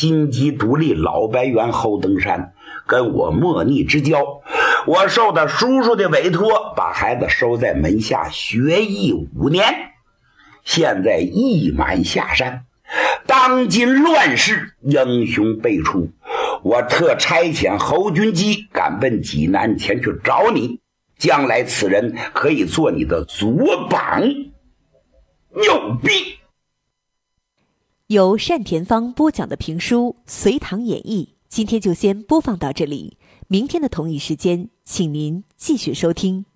金鸡独立老白猿侯登山，跟我莫逆之交。我受他叔叔的委托，把孩子收在门下学艺5年，现在义满下山。当今乱世，英雄辈出，我特差遣侯君基赶奔济南前去找你，将来此人可以做你的左膀右臂。 由单田芳播讲的评书《隋唐演义》，今天就先播放到这里，明天的同一时间请您继续收听。